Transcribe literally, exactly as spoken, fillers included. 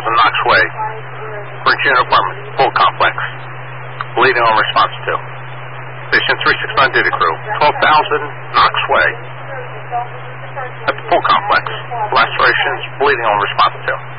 thousand Knox Way, French Unit Apartment, Pool Complex. Bleeding on response to. Station three six nine data crew, twelve thousand Knox Way at the Pool Complex. Lacerations, bleeding on response to.